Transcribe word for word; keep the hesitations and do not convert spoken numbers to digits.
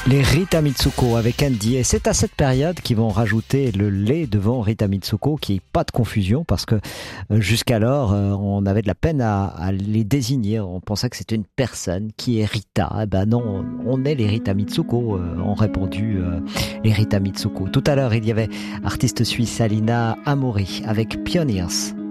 Les Rita Mitsuko avec Andy, et c'est à cette période qu'ils vont rajouter le lait devant Rita Mitsuko, qui est pas de confusion parce que euh, jusqu'alors euh, on avait de la peine à, à les désigner, on pensait que c'était une personne qui est Rita. Eh ben non, on est les Rita Mitsuko, euh, ont répondu euh, les Rita Mitsuko. Tout à l'heure il y avait artiste suisse Alina Amori avec Pioneers.